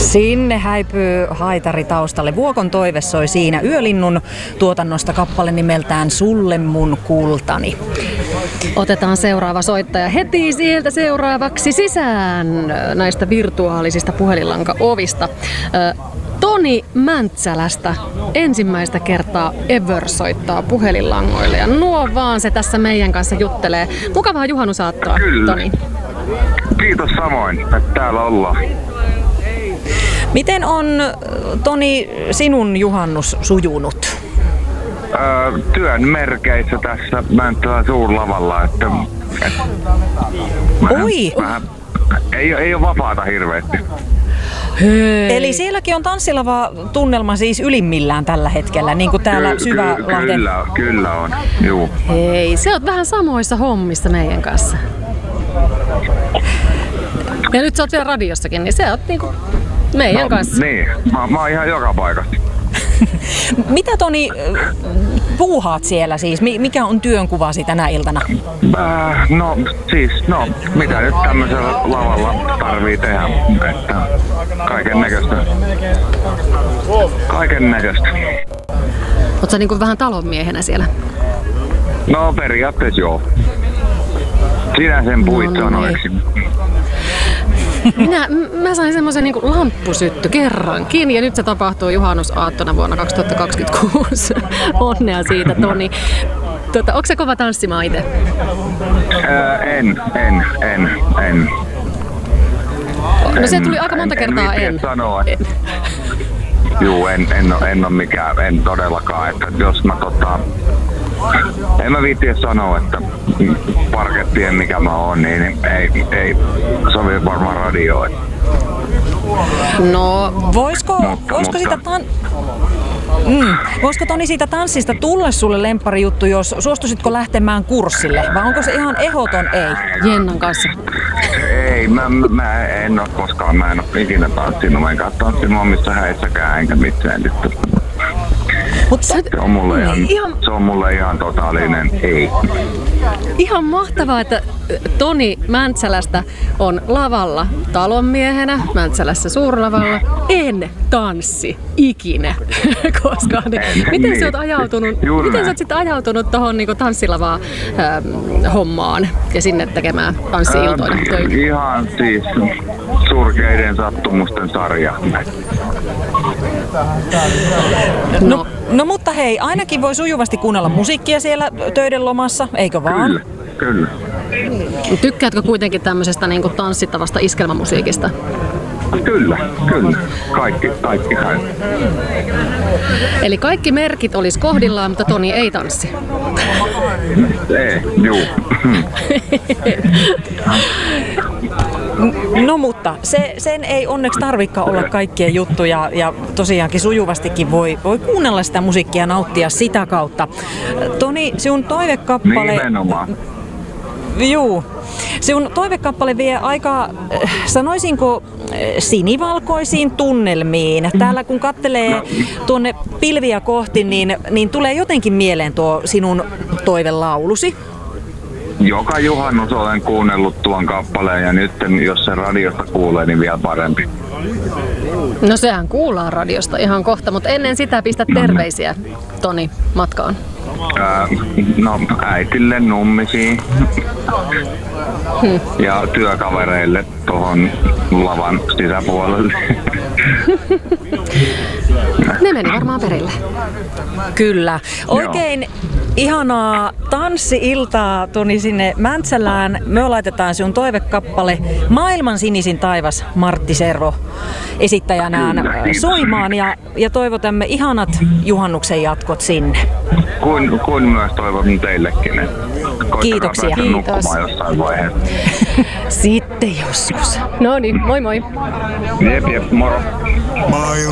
Sinne häipyy haitari taustalle. Vuokon toive soi siinä Yölinnun tuotannosta kappale nimeltään Sulle mun kultani. Otetaan seuraava soittaja heti sieltä seuraavaksi sisään näistä virtuaalisista puhelinlanka-ovista. Toni Mäntsälästä ensimmäistä kertaa ever soittaa puhelinlangoille ja nuo vaan se tässä meidän kanssa juttelee. Mukavaa juhannusaattoa, Kyllä. Toni. Kiitos samoin, että täällä ollaan. Miten on, Toni, sinun juhannus sujunut? Työn merkeissä tässä Mäntsälän suurlavalla, että Oi! Ei ole vapaata hirveästi. Hei. Eli sielläkin on tanssilava tunnelma siis ylimmillään tällä hetkellä, niin kuin täällä Syvälahden. Kyllä on, juu. Hei, sä oot vähän samoissa hommissa meidän kanssa. Ja nyt sä oot vielä radiossakin, niin sä oot niinku meidän kanssa. Niin, mä oon ihan joka paikassa. Mitä, Toni, puuhaat siellä siis? Mikä on työnkuvasi tänä iltana? Mitä nyt tämmöisellä lavalla tarvii tehdä, että kaiken näköistä. Oot sä niinku vähän talonmiehenä siellä? No periaatteessa joo. Sinä sen puit sanoiksi. Mä sain semmoisen niinku lamppusytty kerrankin ja nyt se tapahtuu juhannusaattona vuonna 2026. Onnea siitä, Toni. Onko se kova tanssimaan itse? En. No se tuli aika monta kertaa en. Sanoa. Juu, en ole mikään, en todellakaan, että jos mä en mä viittiä sanoa, että parkettien mikä mä oon, niin ei sovi varmaan radioon. No, voisiko Toni siitä tanssista tulla sulle lempparijuttu, jos suostusitko lähtemään kurssille, vai onko se ihan ehdoton ei? Jennan kanssa. Ei, mä en ole koskaan, mä en ole ikinä tanssinut, mä enkä tanssinut omissa häissäkään enkä missään. Se on mulle ihan totaalinen ei. Ihan mahtavaa, että Toni Mäntsälästä on lavalla talonmiehenä, Mäntsälässä suurlavalla. En tanssi ikinä koskaan. Miten sä oot sitten ajautunut tohon niinku tanssilavaa hommaan ja sinne tekemään tanssi-iltoina töitä? Ihan siis surkeiden sattumusten sarja. No mutta hei, ainakin voi sujuvasti kuunnella musiikkia siellä töiden lomassa, eikö vaan? Kyllä. Tykkäätkö kuitenkin tämmöisestä niinku tanssittavasta iskelmämusiikista? Kyllä. Kaikki käy. Eli kaikki merkit olisi kohdillaan, mutta Toni ei tanssi. Ei, juu. No mutta sen ei onneksi tarvikaan olla kaikkien juttuja ja tosiaankin sujuvastikin voi kuunnella sitä musiikkia ja nauttia sitä kautta. Toni, sinun toivekappale... Nimenomaan. Juu. Sinun toivekappale vie aika, sanoisinko, sinivalkoisiin tunnelmiin. Täällä kun katselee tuonne pilviä kohti, niin tulee jotenkin mieleen tuo sinun toivelaulusi. Joka juhannus olen kuunnellut tuon kappaleen ja nyt jos se radiosta kuulee, niin vielä parempi. No sehän kuullaan radiosta ihan kohta, mutta ennen sitä pistä terveisiä, Toni, matkaan. Äitille, nummisiin ja työkavereille tuohon lavan sisäpuolelle. Ne meni varmaan perille. Kyllä. Oikein ihanaa tanssi-iltaa, Toni, sinne Mäntsälään. Me laitetaan sinun toivekappale Maailman sinisin taivas Martti Servo esittäjänään soimaan ja toivotamme ihanat juhannuksen jatkot sinne. Kuin myös toivon teillekin. Kiitoksia. Kiitos. Jossain vaiheessa. Sitten joskus. No niin, moi moi. Jep, moro.